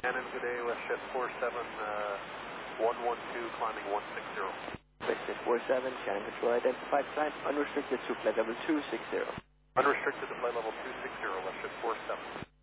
Shannon, good day, left jet 47, 112, climbing 160. Westjet 47, Shannon Control identified, climb unrestricted to flight level 260. Unrestricted to flight level 260, left jet 47.